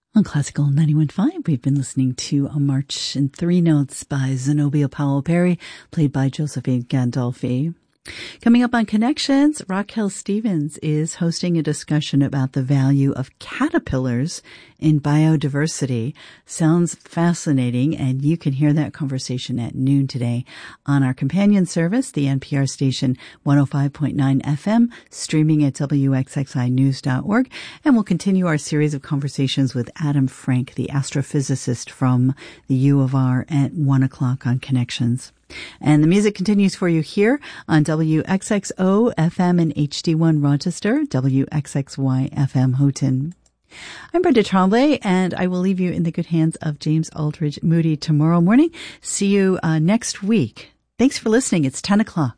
On Classical 91.5, we've been listening to A March in Three Notes by Zenobia Powell-Perry, played by Josephine Gandolfi. Coming up on Connections, Raquel Stevens is hosting a discussion about the value of caterpillars in biodiversity. Sounds fascinating, and you can hear that conversation at noon today on our companion service, the NPR station 105.9 FM, streaming at wxxinews.org. And we'll continue our series of conversations with Adam Frank, the astrophysicist from the U of R, at 1 o'clock on Connections. And the music continues for you here on WXXO FM in HD1 Rochester, WXXY FM Houghton. I'm Brenda Tremblay, and I will leave you in the good hands of James Aldridge Moody tomorrow morning. See you next week. Thanks for listening. It's 10 o'clock.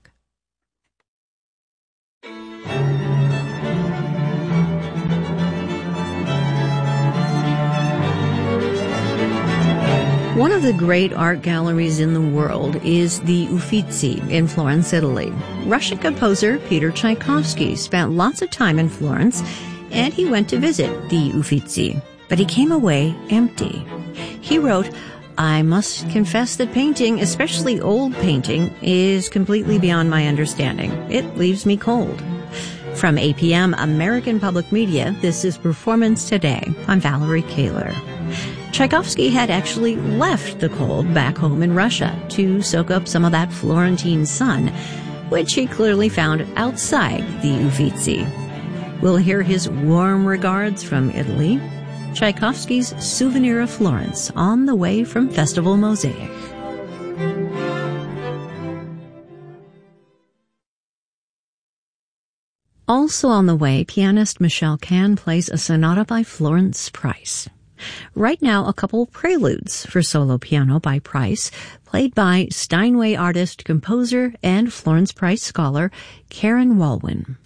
One of the great art galleries in the world is the Uffizi in Florence, Italy. Russian composer Peter Tchaikovsky spent lots of time in Florence, and he went to visit the Uffizi. But he came away empty. He wrote, "I must confess that painting, especially old painting, is completely beyond my understanding. It leaves me cold." From APM American Public Media, this is Performance Today. I'm Valerie Kaler. Tchaikovsky had actually left the cold back home in Russia to soak up some of that Florentine sun, which he clearly found outside the Uffizi. We'll hear his warm regards from Italy, Tchaikovsky's Souvenir of Florence on the way from Festival Mosaic. Also on the way, pianist Michelle Kahn plays a sonata by Florence Price. Right now, a couple preludes for solo piano by Price, played by Steinway artist, composer, and Florence Price scholar Karen Walwyn.